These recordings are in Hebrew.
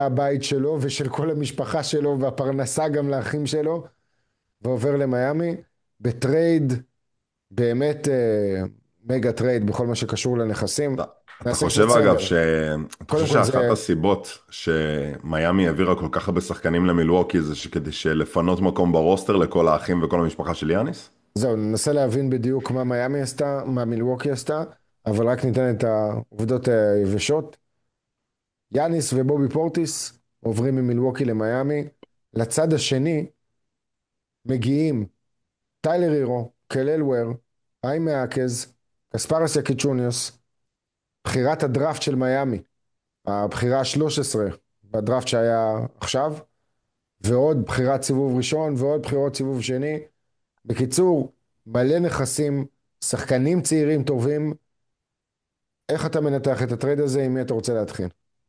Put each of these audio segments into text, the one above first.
הבית שלו ושל כל המשפחה שלו והפרנסה גם לאחים שלו, ועובר למיאמי בטרייד, באמת מגה טרייד בכל מה שקשור לנכסים. אתה נעשה קצת חושב אגב סדר. אתה קודם חושב כל שאחת זה, הסיבות שמיאמי העבירה כל כך הרבה שחקנים למילווקי זה כדי לפנות מקום ברוסטר לכל האחים וכל המשפחה של יאניס? זהו, ננסה להבין בדיוק מה מיאמי עשתה, מה מילווקי עשתה, אבל רק ניתן את העובדות היבשות. יאניס ובובי פורטיס עוברים ממילווקי למיאמי. לצד השני מגיעים טיילר הירו, קלל וויר, אי מאקז, קספרס יקיצ'וניוס, בחירת הדראפט של מיאמי, הבחירה ה-13 בדראפט שהיה עכשיו, ועוד בחירת סיבוב ראשון ועוד בחירות סיבוב שני. בקיצור, מלא נכסים, שחקנים צעירים טובים. איך אתה מנתח את הטרייד הזה? עם מי אתה רוצה להתחיל?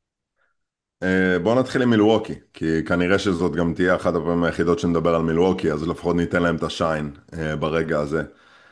בוא נתחיל עם מילווקי, כי כנראה שזאת גם תהיה אחת הפעמים היחידות שנדבר על מילווקי, אז לפחות ניתן להם את השיין ברגע הזה.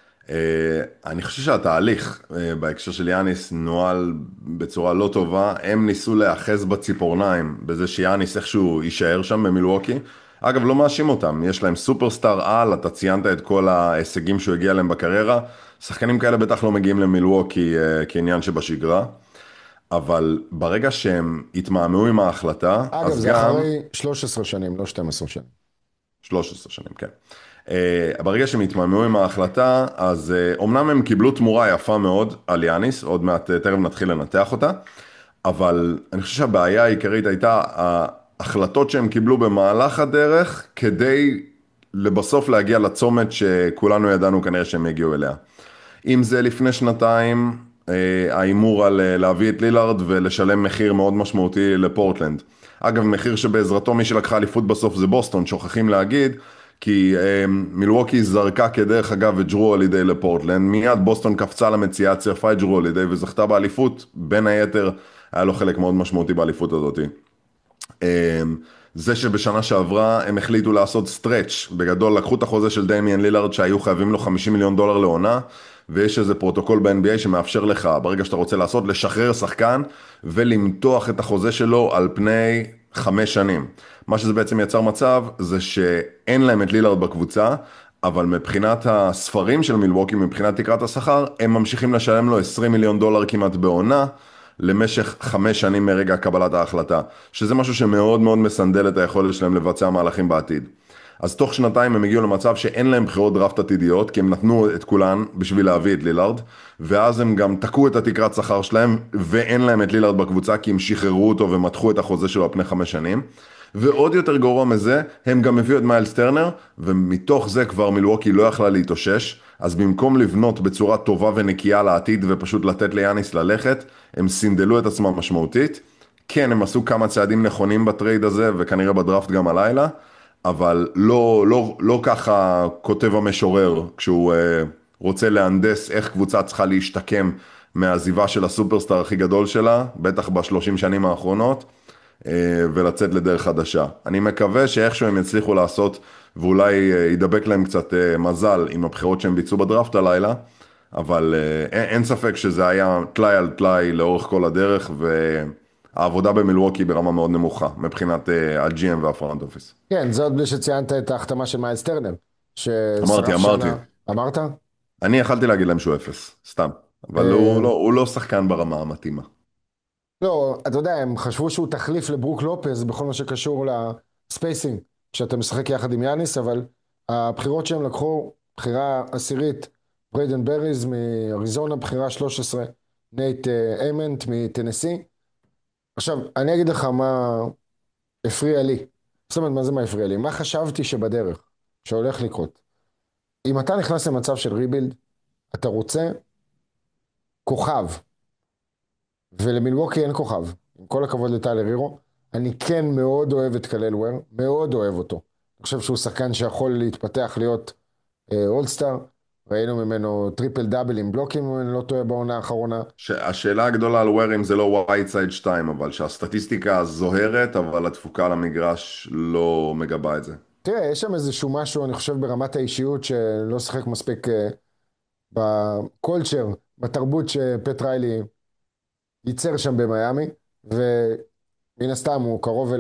אני חושב שהתהליך בהקשר של יאניס נוהל בצורה לא טובה. הם ניסו להיאחז בציפורניים בזה שיאניס איכשהו יישאר שם במילווקי. אגב, לא מאשים אותם, יש להם סופרסטאר על, אתה ציינת את כל ההישגים שהוא הגיע להם בקריירה. שחקנים כאלה בטח לא מגיעים למילווקי כעניין שבשגרה, אבל ברגע שהם התמהמהו עם ההחלטה, אגב, אז זה גם אחרי 13 שנים, לא 12 שנים. 13 שנים, כן. ברגע שהם התמהמהו עם ההחלטה, אז אומנם הם קיבלו תמורה יפה מאוד על יאניס, עוד מעט תכף נתחיל לנתח אותה, אבל אני חושב שהבעיה העיקרית הייתה ההחלטות שהם קיבלו במהלך הדרך, כדי לבסוף להגיע לצומת שכולנו ידענו כנראה שהם הגיעו אליה. אם זה לפני שנתיים, ההימור על להביא את לילארד ולשלם מחיר מאוד משמעותי לפורטלנד. אגב, מחיר שבעזרתו מי שלקחה אליפות בסוף זה בוסטון, שוכחים להגיד, כי מילווקי זרקה כדרך אגב את ג'רו הולידיי לפורטלנד, מיד בוסטון קפצה למציאה, צירפה את ג'רו הולידיי וזכתה באליפות, בין היתר היה לו חלק מאוד משמעותי באליפות הזאת. זה שבשנה שעברה הם החליטו לעשות סטרץ', בגדול לקחו את החוזה של דמיאן לילארד שהיו חייבים לו 50 מיליון דולר לעונה, ויש איזה פרוטוקול ב-NBA שמאפשר לך, ברגע שאתה רוצה לעשות, לשחרר שחקן ולמתוח את החוזה שלו על פני 5 שנים. מה שזה בעצם יצר מצב זה שאין להם את לילארד בקבוצה, אבל מבחינת הספרים של מילווקי, מבחינת תקרת השכר, הם ממשיכים לשלם לו 20 מיליון דולר כמעט בעונה, למשך 5 שנים מרגע קבלת ההחלטה, שזה משהו שמאוד מאוד מסנדל את היכולת שלהם לבצע מהלכים בעתיד. אז תוך שנתיים הם הגיעו למצב שאין להם בחירות דראפט עתידיות, כי הם נתנו את כולן בשביל להביא את לילארד, ואז הם גם תקעו את התקרת שכר שלהם, ואין להם את לילארד בקבוצה, כי הם שחררו אותו ומתחו את החוזה שלו על פני 5 שנים. ועוד יותר גרוע מזה, הם גם הביאו את מיילס טרנר, ומתוך זה כבר מילווקי לא יכלה להתאושש, אז במקום לבנות בצורה טובה ונקייה לעתיד ופשוט לתת ליאניס ללכת, הם סינדלו את עצמם משמעותית. כן, הם עשו כמה צעדים נכונים בטרייד הזה, וכנראה בדראפט גם הלילה, אבל לא ככה כותב המשורר, כשהוא רוצה להנדס איך קבוצה צריכה להשתקם מהעזיבה של הסופרסטאר הכי גדול שלה, בטח ב30 שנים האחרונות, ולצאת לדרך חדשה. אני מקווה שאיכשהו הם יצליחו לעשות, ואולי ידבק להם קצת מזל עם הבחירות שהם ביצעו בדראפט הלילה, אבל אין ספק שזה היה טלאי על טלאי לאורך כל הדרך, והעבודה במילווקי ברמה מאוד נמוכה, מבחינת ה-GM והפרונט אופיס. כן, זה עוד בלי שציינת את ההחתמה של מיילס טרנר, אמרתי, ששרף אמרתי. שנה. אמרת? אני יכלתי להגיד להם שהוא אפס, סתם. אבל אה, הוא לא שחקן ברמה המתאימה. לא, אתה יודע, הם חשבו שהוא תחליף לברוק לופז בכל מה שקשור לספייסינג, כשאתה משחק יחד עם יאניס, אבל הבחירות שהם לקחו, בחירה עשירית, בריידן בריז מאריזונה, בחירה 13, נייט איימנט מטנסי. עכשיו, אני אגיד לך מה הפריע לי. זאת אומרת, מה זה מה הפריע לי? מה חשבתי שבדרך, שהולך לקרות? אם אתה נכנס למצב של ריבילד, אתה רוצה כוכב, ולמילווקי אין כוכב. עם כל הכבוד לטיילר הירו, אני כן מאוד אוהב את קלל וויר, מאוד אוהב אותו. אני חושב שהוא שחקן שיכול להתפתח להיות אולסטאר. ראינו ממנו טריפל דאבל עם בלוקים, אם אני לא טועה, בעונה האחרונה. השאלה הגדולה על ווירים זה לא ווייטסייד 2, אבל שהסטטיסטיקה זוהרת, אבל התפוקה על המגרש לא מגבה את זה. תראה, יש שם איזשהו משהו, אני חושב, ברמת האישיות, שלא שחק מספיק בקולצ'ר, בתרבות שפט ריילי ייצר שם במיאמי, מן הסתם הוא קרוב